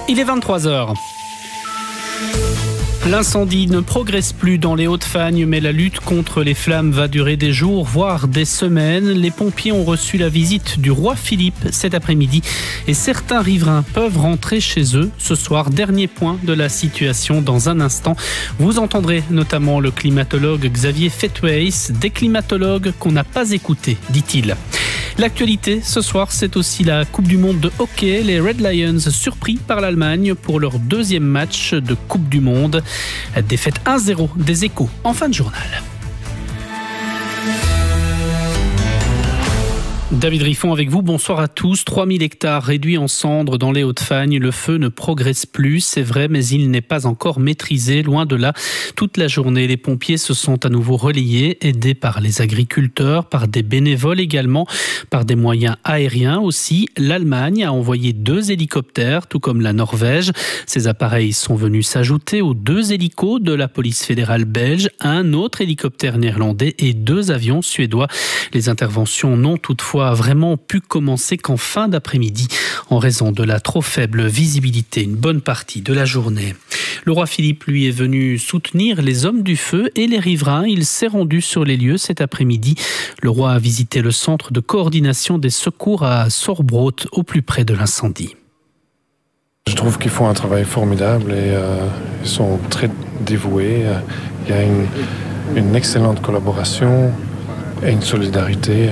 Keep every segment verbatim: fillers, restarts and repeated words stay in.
Il est vingt-trois heures. L'incendie ne progresse plus dans les Hauts-de-Fagne, mais la lutte contre les flammes va durer des jours, voire des semaines. Les pompiers ont reçu la visite du roi Philippe cet après-midi et certains riverains peuvent rentrer chez eux ce soir. Dernier point de la situation dans un instant. Vous entendrez notamment le climatologue Xavier Fetweis, des climatologues qu'on n'a pas écoutés, dit-il. L'actualité ce soir, c'est aussi la Coupe du Monde de hockey. Les Red Lions surpris par l'Allemagne pour leur deuxième match de Coupe du Monde. Défaite un zéro des Échos en fin de journal. David Riffon avec vous, bonsoir à tous. trois mille hectares réduits en cendres dans les Hauts-de-Fagne. Le feu ne progresse plus, c'est vrai, mais il n'est pas encore maîtrisé. Loin de là, toute la journée, les pompiers se sont à nouveau relayés, aidés par les agriculteurs, par des bénévoles également, par des moyens aériens aussi. L'Allemagne a envoyé deux hélicoptères, tout comme la Norvège. Ces appareils sont venus s'ajouter aux deux hélicos de la police fédérale belge, un autre hélicoptère néerlandais et deux avions suédois. Les interventions n'ont toutefois a vraiment pu commencer qu'en fin d'après-midi en raison de la trop faible visibilité une bonne partie de la journée. Le roi Philippe, lui, est venu soutenir les hommes du feu et les riverains. Il s'est rendu sur les lieux cet après-midi. Le roi a visité le centre de coordination des secours à Sorbrot, au plus près de l'incendie. Je trouve qu'ils font un travail formidable et euh, ils sont très dévoués. Il y a une, une excellente collaboration et une solidarité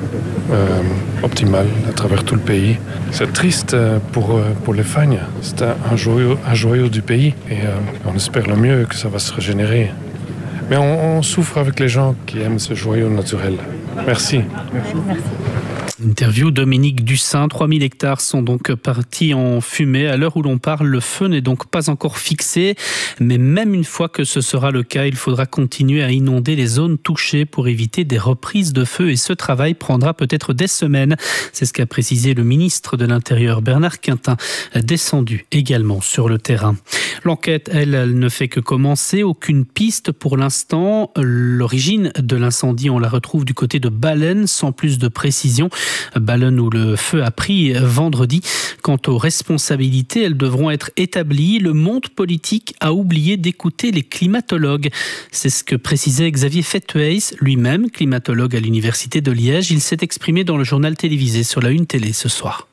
Euh, optimale à travers tout le pays. C'est triste pour, pour les Fagnes. C'est un, un, joyau, un joyau du pays et euh, on espère le mieux que ça va se régénérer. Mais on, on souffre avec les gens qui aiment ce joyau naturel. Merci. Merci. Merci. Interview Dominique Dussin. trois mille hectares sont donc partis en fumée. À l'heure où l'on parle, le feu n'est donc pas encore fixé. Mais même une fois que ce sera le cas, il faudra continuer à inonder les zones touchées pour éviter des reprises de feu. Et ce travail prendra peut-être des semaines. C'est ce qu'a précisé le ministre de l'Intérieur, Bernard Quintin, descendu également sur le terrain. L'enquête, elle, elle ne fait que commencer. Aucune piste pour l'instant. L'origine de l'incendie, on la retrouve du côté de Ballen, sans plus de précision. Ballen où le feu a pris vendredi. Quant aux responsabilités, elles devront être établies. Le monde politique a oublié d'écouter les climatologues. C'est ce que précisait Xavier Fetweis, lui-même climatologue à l'Université de Liège. Il s'est exprimé dans le journal télévisé sur la Une Télé ce soir.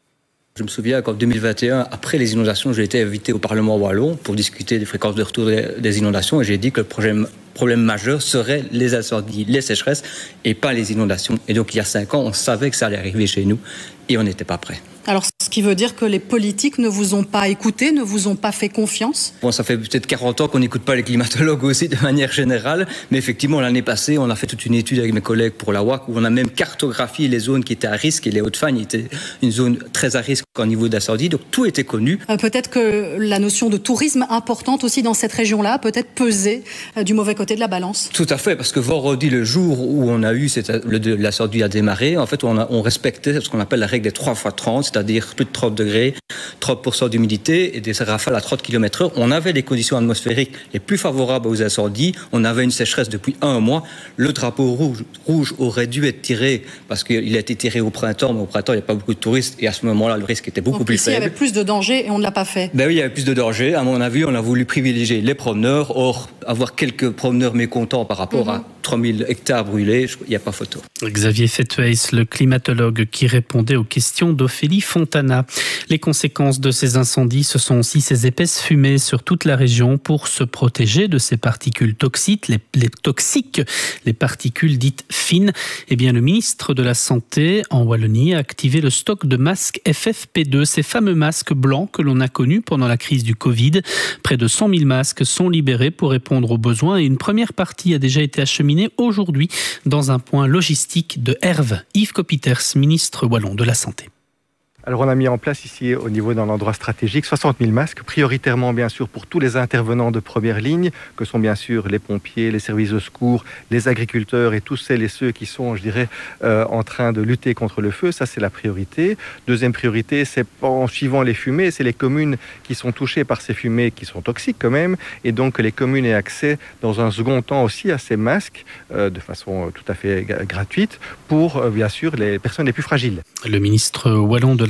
Je me souviens qu'en deux mille vingt et un, après les inondations, j'ai été invité au Parlement wallon pour discuter des fréquences de retour des inondations et j'ai dit que le problème, problème majeur serait les incendies, les sécheresses et pas les inondations. Et donc il y a cinq ans, on savait que ça allait arriver chez nous et on n'était pas prêts. Alors, ce qui veut dire que les politiques ne vous ont pas écouté, ne vous ont pas fait confiance? Bon, ça fait peut-être quarante ans qu'on n'écoute pas les climatologues aussi de manière générale, mais effectivement, l'année passée, on a fait toute une étude avec mes collègues pour la W A C où on a même cartographié les zones qui étaient à risque et les Hauts-de-Fagne étaient une zone très à risque au niveau d'incendie, donc tout était connu. Euh, peut-être que la notion de tourisme importante aussi dans cette région-là peut-être pesé euh, du mauvais côté de la balance. Tout à fait, parce que vendredi, le jour où on a eu cette, le, l'incendie a démarré, en fait, on, a, on respectait ce qu'on appelle la règle des trois fois trente, c'est-à-dire plus de trente degrés, trente pour cent d'humidité et des rafales à trente kilomètres heure. On avait les conditions atmosphériques les plus favorables aux incendies. On avait une sécheresse depuis un mois. Le drapeau rouge, rouge aurait dû être tiré parce qu'il a été tiré au printemps, mais au printemps, il n'y a pas beaucoup de touristes et à ce moment-là, le risque était beaucoup Donc, plus ici, faible. Il y avait plus de danger et on ne l'a pas fait. Ben oui, il y avait plus de danger. À mon avis, on a voulu privilégier les promeneurs. Or, avoir quelques promeneurs mécontents par rapport mm-hmm. à trois mille hectares brûlés, il n'y a pas photo. Xavier Fetweis, le climatologue qui répondait aux questions d'Ophélie Fontana. Les conséquences de ces incendies, ce sont aussi ces épaisses fumées sur toute la région pour se protéger de ces particules toxiques, les, les toxiques, les particules dites fines. Eh bien, le ministre de la Santé en Wallonie a activé le stock de masques F F P deux, ces fameux masques blancs que l'on a connus pendant la crise du Covid. Près de cent mille masques sont libérés pour répondre aux besoins et une première partie a déjà été acheminée aujourd'hui dans un point logistique de Herve. Yves Copiters, ministre wallon de la Santé. Alors on a mis en place ici au niveau d'un endroit stratégique soixante mille masques, prioritairement bien sûr pour tous les intervenants de première ligne, que sont bien sûr les pompiers, les services de secours, les agriculteurs et tous celles et ceux qui sont, je dirais, euh, en train de lutter contre le feu. Ça c'est la priorité. Deuxième priorité, c'est en suivant les fumées, c'est les communes qui sont touchées par ces fumées qui sont toxiques quand même, et donc que les communes aient accès dans un second temps aussi à ces masques euh, de façon tout à fait gratuite pour euh, bien sûr les personnes les plus fragiles. Le ministre wallon de la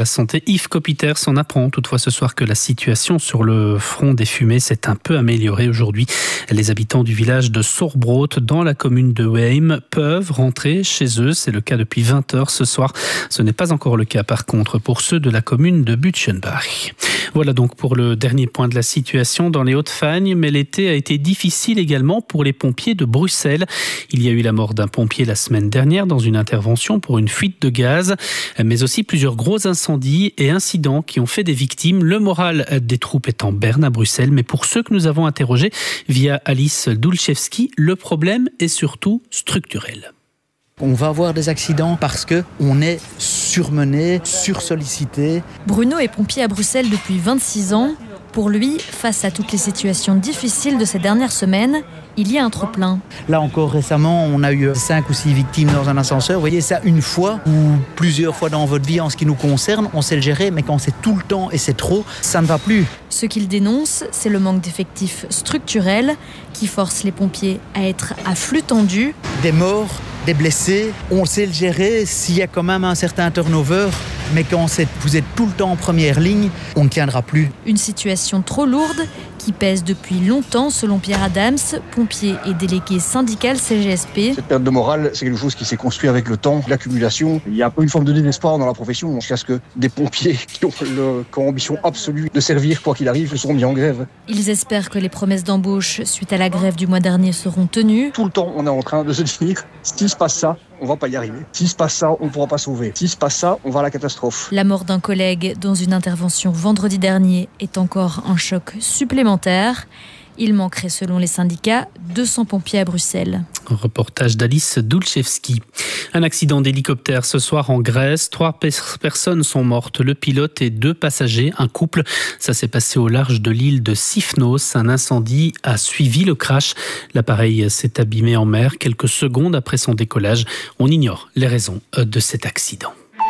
la Santé, Yves Copiters, en apprend toutefois ce soir que la situation sur le front des fumées s'est un peu améliorée aujourd'hui. Les habitants du village de Sorbroot, dans la commune de Weim, peuvent rentrer chez eux. C'est le cas depuis vingt heures ce soir. Ce n'est pas encore le cas par contre pour ceux de la commune de Butchenbach. Voilà donc pour le dernier point de la situation dans les Hauts-de-Fagne, mais l'été a été difficile également pour les pompiers de Bruxelles. Il y a eu la mort d'un pompier la semaine dernière dans une intervention pour une fuite de gaz, mais aussi plusieurs gros incendies et incidents qui ont fait des victimes. Le moral des troupes est en berne à Bruxelles, mais pour ceux que nous avons interrogés via Alice Dulczewski, le problème est surtout structurel. On va avoir des accidents parce qu'on est surmené, sursollicité. Bruno est pompier à Bruxelles depuis vingt-six ans. Pour lui, face à toutes les situations difficiles de ces dernières semaines, il y a un trop-plein. Là encore récemment, on a eu cinq ou six victimes dans un ascenseur. Vous voyez ça une fois ou plusieurs fois dans votre vie en ce qui nous concerne, on sait le gérer, mais quand c'est tout le temps et c'est trop, ça ne va plus. Ce qu'il dénonce, c'est le manque d'effectifs structurels qui force les pompiers à être à flux tendu. Des morts, des blessés, on sait le gérer s'il y a quand même un certain turnover, mais quand vous êtes tout le temps en première ligne, on ne tiendra plus. Une situation trop lourde qui pèse depuis longtemps selon Pierre Adams, pompier et délégué syndical C G S P. Cette perte de morale, c'est quelque chose qui s'est construit avec le temps, l'accumulation. Il y a un peu une forme de désespoir dans la profession, jusqu'à ce que des pompiers qui ont, le, qui ont ambition absolue de servir quoi qu'il arrive seront mis en grève. Ils espèrent que les promesses d'embauche suite à la grève du mois dernier seront tenues. Tout le temps, on est en train de se dire, s'il se passe ça, on va pas y arriver. S'il se passe ça, on ne pourra pas sauver. S'il se passe ça, on va à la catastrophe. La mort d'un collègue dans une intervention vendredi dernier est encore un choc supplémentaire. Il manquerait, selon les syndicats, deux cents pompiers à Bruxelles. Un reportage d'Alice Dulczewski. Un accident d'hélicoptère ce soir en Grèce. Trois pe- personnes sont mortes, le pilote et deux passagers, un couple. Ça s'est passé au large de l'île de Sifnos. Un incendie a suivi le crash. L'appareil s'est abîmé en mer quelques secondes après son décollage. On ignore les raisons de cet accident.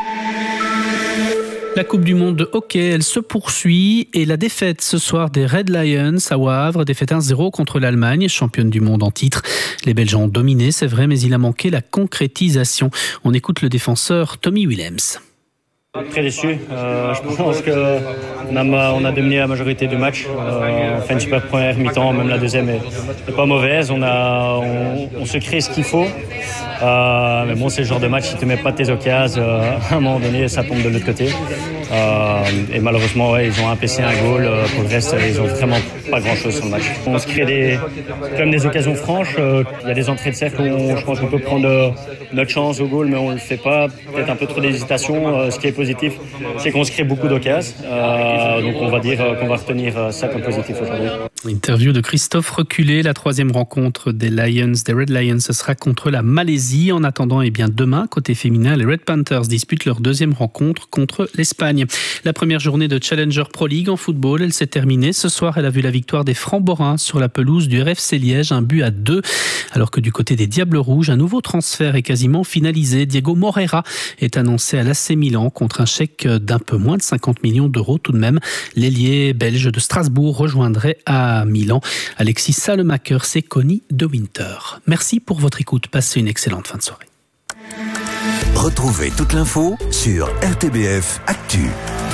La Coupe du Monde de hockey, elle se poursuit et la défaite ce soir des Red Lions à Wavre, défaite un zéro contre l'Allemagne, championne du monde en titre. Les Belges ont dominé, c'est vrai, mais il a manqué la concrétisation. On écoute le défenseur Tommy Willems. Très déçu. Euh, je pense qu'on a, on a dominé la majorité du match. Euh, on fait une super première mi-temps, même la deuxième est, est pas mauvaise. On, a, on, on se crée ce qu'il faut. Euh, mais bon, c'est le genre de match, si tu ne mets pas tes occasions, euh, à un moment donné, ça tombe de l'autre côté. Euh, et malheureusement, ouais, ils ont un P C, un goal. Euh, pour le reste, ils ont vraiment pas grand-chose sur le match. On se crée des, comme des occasions franches. Il euh, y a des entrées de cercle où on, je pense qu'on peut prendre euh, notre chance au goal, mais on ne le fait pas. Peut-être un peu trop d'hésitation. Euh, ce qui est positif, c'est qu'on se crée beaucoup d'occasions. Euh, donc on va dire euh, qu'on va retenir ça comme positif aujourd'hui. Interview de Christophe Reculé. La troisième rencontre des Lions, des Red Lions, ce sera contre la Malaisie. En attendant, eh bien, demain, côté féminin, les Red Panthers disputent leur deuxième rencontre contre l'Espagne. La première journée de Challenger Pro League en football, elle s'est terminée. Ce soir, elle a vu la victoire des Francs-Borins sur la pelouse du R F C Liège, un but à deux. Alors que du côté des Diables Rouges, un nouveau transfert est quasiment finalisé. Diego Moreira est annoncé à l'A C Milan contre un chèque d'un peu moins de cinquante millions d'euros tout de même. L'ailier belge de Strasbourg rejoindrait à Milan Alexis Salemaker et Connie De Winter. Merci pour votre écoute. Passez une excellente fin de soirée. Retrouvez toute l'info sur R T B F Actu.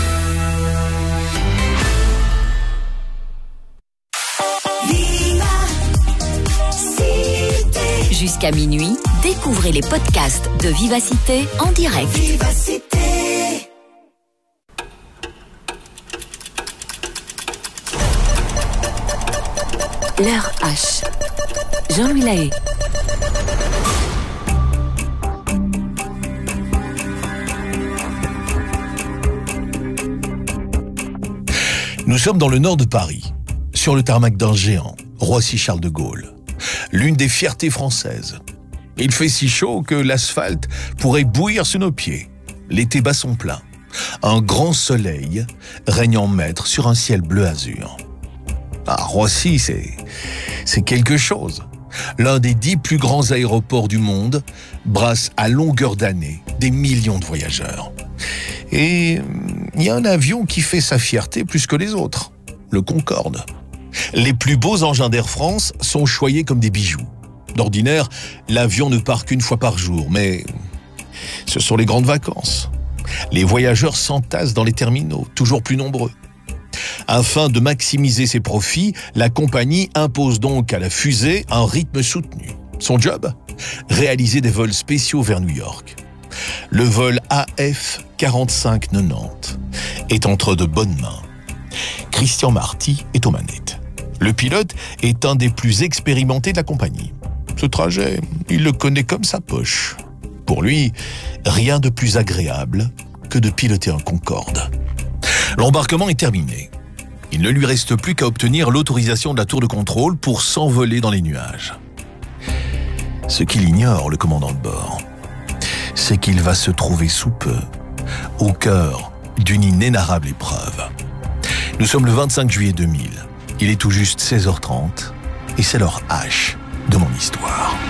Jusqu'à minuit, découvrez les podcasts de Vivacité en direct. Vivacité. L'heure H. Jean-Louis Lahaye. Nous sommes dans le nord de Paris, sur le tarmac d'un géant, Roissy-Charles de Gaulle, l'une des fiertés françaises. Il fait si chaud que l'asphalte pourrait bouillir sous nos pieds. L'été bat son plein. Un grand soleil règne en maître sur un ciel bleu azur. Ah, Roissy, c'est, c'est quelque chose. L'un des dix plus grands aéroports du monde brasse à longueur d'année des millions de voyageurs. Et il y a un avion qui fait sa fierté plus que les autres, le Concorde. Les plus beaux engins d'Air France sont choyés comme des bijoux. D'ordinaire, l'avion ne part qu'une fois par jour, mais ce sont les grandes vacances. Les voyageurs s'entassent dans les terminaux, toujours plus nombreux. Afin de maximiser ses profits, la compagnie impose donc à la fusée un rythme soutenu. Son job ? Réaliser des vols spéciaux vers New York. Le vol A F quarante-cinq quatre-vingt-dix est entre de bonnes mains. Christian Marty est aux manettes. Le pilote est un des plus expérimentés de la compagnie. Ce trajet, il le connaît comme sa poche. Pour lui, rien de plus agréable que de piloter un Concorde. L'embarquement est terminé. Il ne lui reste plus qu'à obtenir l'autorisation de la tour de contrôle pour s'envoler dans les nuages. Ce qu'il ignore, le commandant de bord, c'est qu'il va se trouver sous peu au cœur d'une inénarrable épreuve. Nous sommes le vingt-cinq juillet deux mille. Il est tout juste seize heures trente et c'est l'heure H de mon histoire.